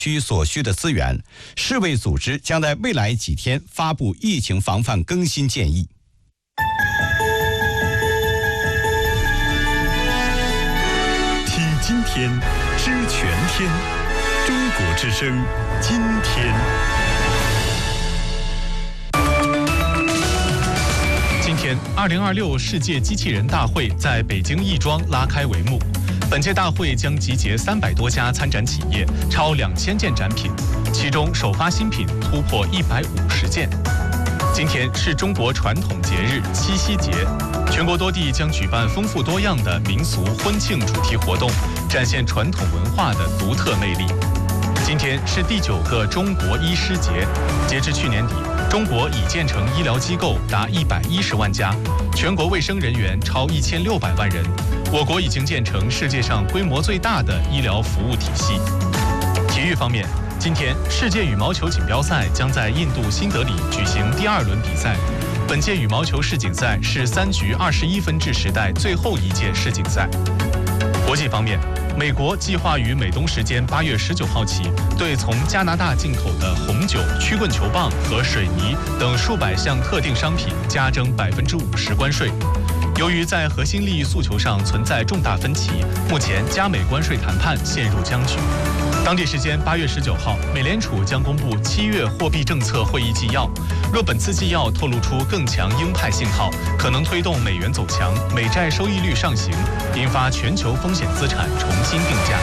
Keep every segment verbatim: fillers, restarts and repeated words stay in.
区所需的资源。世卫组织将在未来几天发布疫情防范更新建议。 听今天，知全天，中国之声，今天。 今天，二零二六世界机器人大会在北京亦庄拉开帷幕。本届大会将集结三百多家参展企业，超两千件展品，其中首发新品突破一百五十件。今天是中国传统节日七夕节，全国多地将举办丰富多样的民俗婚庆主题活动，展现传统文化的独特魅力。今天是第九个中国医师节，截至去年底，中国已建成医疗机构达一百一十万家，全国卫生人员超一千六百万人。我国已经建成世界上规模最大的医疗服务体系。体育方面，今天世界羽毛球锦标赛将在印度新德里举行第二轮比赛。本届羽毛球世锦赛是三局二十一分制时代最后一届世锦赛。国际方面，美国计划于美东时间八月十九号起，对从加拿大进口的红酒、曲棍球棒和水泥等数百项特定商品加征百分之五十关税。由于在核心利益诉求上存在重大分歧，目前加美关税谈判陷入僵局。当地时间八月十九号，美联储将公布七月货币政策会议纪要。若本次纪要透露出更强鹰派信号，可能推动美元走强，美债收益率上行，引发全球风险资产重新定价。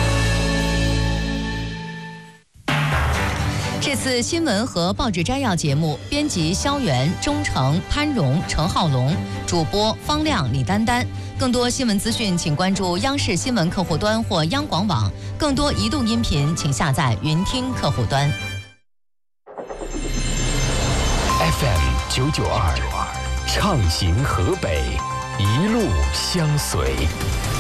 这次新闻和报纸摘要节目，编辑肖元、钟诚、潘荣、陈浩龙，主播方亮、李丹丹。更多新闻资讯，请关注央视新闻客户端或央广网。更多移动音频，请下载云听客户端。 F M 九九二，畅行河北，一路相随。